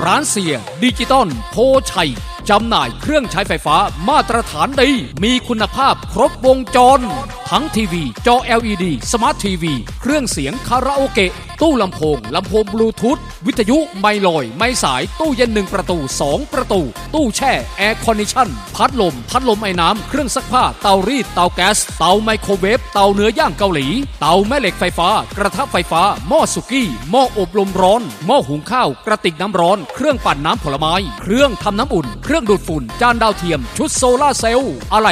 ร้านเสียดิจิตอลโพชัยจำหน่ายเครื่องใช้ไฟฟ้ามาตรฐานดีมีคุณภาพครบวงจรทั้งทีวีจอ LED สมาร์ททีวีเครื่องเสียงคาราโอเกะตู้ลำโพงบลูทูธวิทยุไมลอยไม้สายตู้เย็น1ประตู2ประตูตู้แช่แอร์คอนดิชั่นพัดลมไอ้น้ำเครื่องซักผ้าเตารีดเตาแก๊สเตาไมโครเวฟเตาเนื้อย่างเกาหลีเตาแม่เหล็กไฟฟ้ากระทะไฟฟ้าหม้อสุกี้หม้ออบลมร้อนหม้อหุงข้าวกระติกน้ำร้อนเครื่องปั่นน้ำผลไม้เครื่องทำน้ำอุ่นเครื่องดูดฝุ่นจานดาวเทียมชุดโซล่าเซลล์อะไหล่